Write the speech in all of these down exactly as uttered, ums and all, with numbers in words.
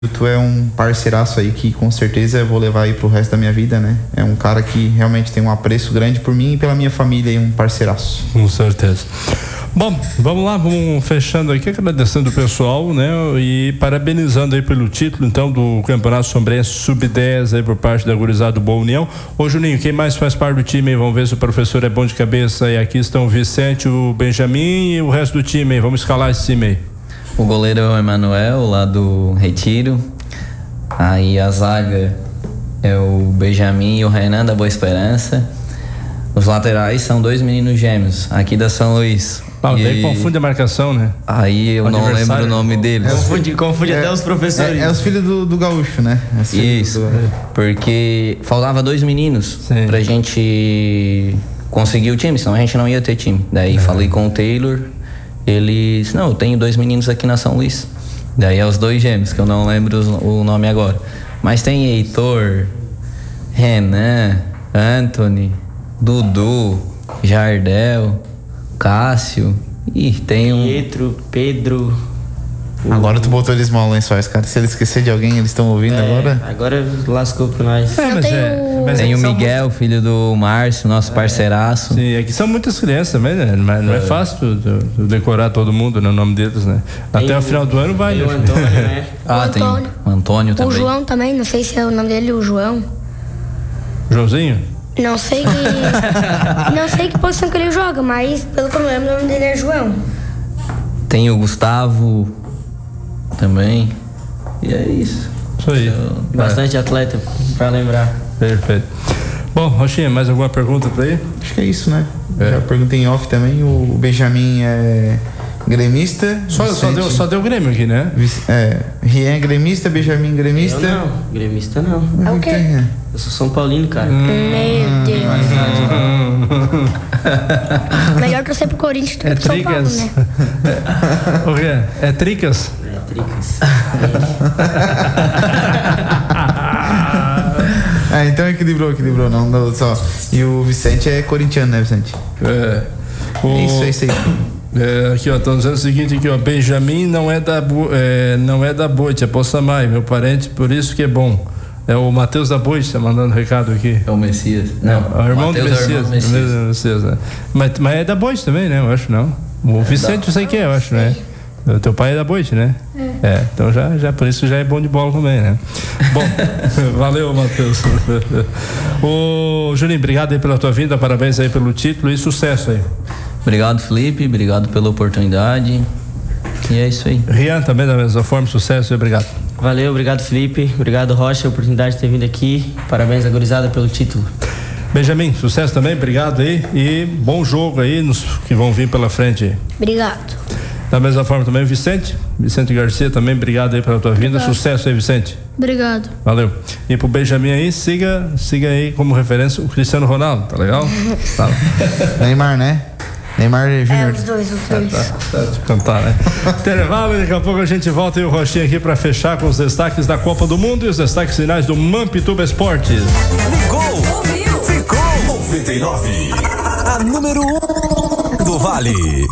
Tu é um parceiraço aí que com certeza eu vou levar aí pro resto da minha vida, né? É um cara que realmente tem um apreço grande por mim e pela minha família, e um parceiraço. Com certeza. Bom, vamos lá, vamos fechando aqui, agradecendo o pessoal, né? E parabenizando aí pelo título, então, do Campeonato Sombrense sub dez aí por parte da gurizada do Boa União. Ô Juninho, quem mais faz parte do time aí? Vamos ver se o professor é bom de cabeça. E aqui estão o Vicente, o Benjamin e o resto do time aí. Vamos escalar esse time aí. O goleiro é o Emanuel, lá do Retiro. Aí a zaga é o Benjamin e o Renan, da Boa Esperança. Os laterais são dois meninos gêmeos, aqui da São Luís. Ah, e... daí confunde a marcação, né? Aí eu não lembro o nome deles. É, confunde confunde é, até os professores. É, é os filhos do, do Gaúcho, né? É Isso, do... porque faltava dois meninos. Sim. Pra gente conseguir o time, senão a gente não ia ter time. Daí é. falei com o Taylor. Ele disse, não, eu tenho dois meninos aqui na São Luís. Daí é os dois gêmeos, que eu não lembro o nome agora. Mas tem Heitor, Renan, Anthony, Dudu, Jardel, Cássio. E tem um... Pietro, Pedro... Agora tu botou eles mal lençóis, cara. Se ele esquecer de alguém, eles estão ouvindo é, agora? Agora lascou pra nós. É, mas é, mas tem é o Miguel, muito... filho do Márcio, nosso é. parceiraço. Sim, aqui são muitas crianças também, né? Mas não é, é fácil tu, tu, tu decorar todo mundo, né? O nome deles, né? Tem Até o final do ano vai, tem né? O Antônio, né? ah, o tem Antônio. o Antônio também. O João também, não sei se é o nome dele, o João. Joãozinho? Não sei que... não sei que posição que ele joga, mas pelo que eu lembro, o nome dele é João. Tem o Gustavo também. E é isso. Isso aí. Então, bastante é. atleta pra lembrar. Perfeito. Bom, Rochinha, mais alguma pergunta pra aí? Acho que é isso, né? É. Já perguntei em off também. O Benjamin é gremista. Só, só, deu, só deu Grêmio aqui, né? É, Rien gremista, Benjamin gremista. Eu não, gremista não. É o quê? É. Eu sou São Paulino, cara. Hum, Meu Deus. Hum. Melhor que eu ser pro Corinthians do que é pro São Paulo, né? É, o quê? É tricas? É tricas. Ah, então equilibrou, equilibrou, não, não só. E o Vicente é corintiano, né, Vicente? É. O... É isso, é isso aí. É, aqui ó, estão dizendo o seguinte aqui ó, Benjamin não é da é, não é da Boite, é Poçamai, meu parente, por isso que é bom. É o Matheus da Boite, tá mandando recado aqui. É o Messias. Não, é o irmão Mateus do Messias. É o irmão do Messias. É Messias, né? mas, mas é da Boite também, né? Eu acho não. O é Vicente eu sei que é, eu acho, né? O teu pai é da Boite, né? É. é então já, já, por isso já é bom de bola também, né? Bom, valeu, Matheus. Ô, Juninho, obrigado aí pela tua vinda, parabéns aí pelo título e sucesso aí. Obrigado, Felipe, obrigado pela oportunidade. E é isso aí. Rian também da mesma forma, sucesso e obrigado. Valeu, obrigado, Felipe. Obrigado, Rocha, a oportunidade de ter vindo aqui. Parabéns à gurizada pelo título. Benjamin, sucesso também, obrigado aí e bom jogo aí nos que vão vir pela frente. Obrigado. Da mesma forma também, Vicente, Vicente Garcia também, obrigado aí pela tua vinda, obrigado. Sucesso aí, Vicente. Obrigado. Valeu. E pro Benjamin aí, siga, siga aí como referência o Cristiano Ronaldo, tá legal? Tá. Neymar, né? Neymar Júnior. É, os dois, os dois. Tá, tá, tá de cantar, né? Intervalo, daqui a pouco a gente volta e o Rochinha aqui pra fechar com os destaques da Copa do Mundo e os destaques finais do Mampituba Esportes. Ligou, ouviu, ficou. noventa e nove, a número um do Vale.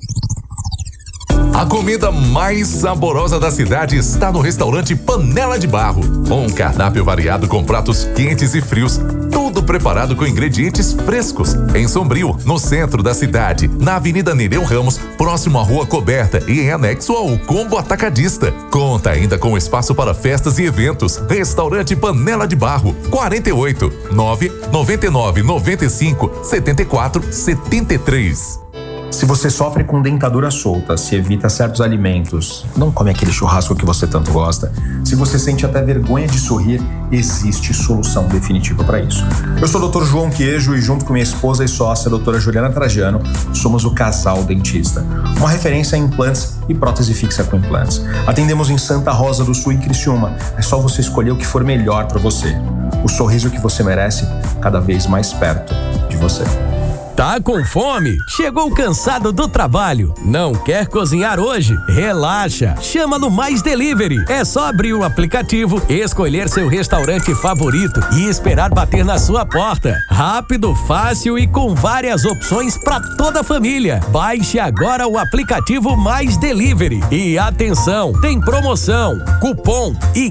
A comida mais saborosa da cidade está no restaurante Panela de Barro. Um cardápio variado com pratos quentes e frios, tudo preparado com ingredientes frescos. Em Sombrio, no centro da cidade, na Avenida Nereu Ramos, próximo à Rua Coberta e em anexo ao Combo Atacadista. Conta ainda com espaço para festas e eventos. Restaurante Panela de Barro, quarenta e oito, nove noventa e nove, noventa e cinco, setenta e quatro, setenta e três. Se você sofre com dentadura solta, se evita certos alimentos, não come aquele churrasco que você tanto gosta, se você sente até vergonha de sorrir, existe solução definitiva para isso. Eu sou o doutor João Queijo e junto com minha esposa e sócia, a doutora Juliana Trajano, somos o Casal Dentista, uma referência em implantes e prótese fixa com implantes. Atendemos em Santa Rosa do Sul e Criciúma. É só você escolher o que for melhor para você. O sorriso que você merece, cada vez mais perto de você. Tá com fome? Chegou cansado do trabalho? Não quer cozinhar hoje? Relaxa! Chama no Mais Delivery. É só abrir o aplicativo, escolher seu restaurante favorito e esperar bater na sua porta. Rápido, fácil e com várias opções para toda a família. Baixe agora o aplicativo Mais Delivery. E atenção, tem promoção, cupom e